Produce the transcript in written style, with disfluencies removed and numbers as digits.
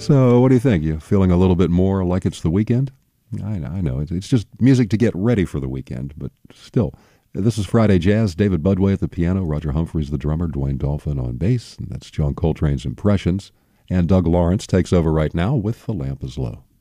So, what do you think? You feeling a little bit more like it's the weekend? I know. It's just music to get ready for the weekend, but still. This is Friday Jazz. David Budway at the piano, Roger Humphreys the drummer, Dwayne Dolphin on bass, and that's John Coltrane's Impressions. And Doug Lawrence takes over right now with The Lamp is Low.